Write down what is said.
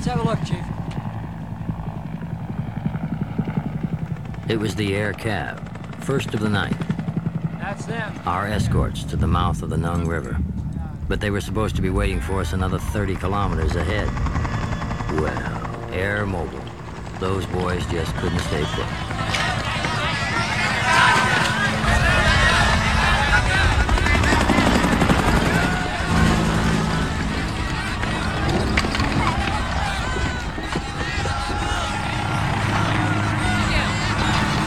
have a look, Chief. It was the air cab, first of the night. That's them. Our escorts to the mouth of the Nung River. But they were supposed to be waiting for us another 30 kilometers ahead. Well, Air Mobile. Those boys just couldn't stay put.